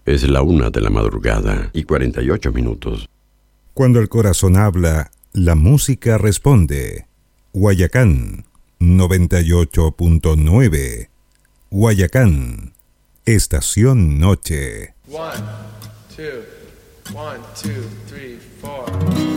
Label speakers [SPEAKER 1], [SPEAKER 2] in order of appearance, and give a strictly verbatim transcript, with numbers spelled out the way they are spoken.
[SPEAKER 1] Es la una de la madrugada y cuarenta y ocho minutos.
[SPEAKER 2] Cuando el corazón habla, la música responde. Guayacán, noventa y ocho punto nueve. Guayacán, Estación Noche.
[SPEAKER 3] One, two, one, two, three, four.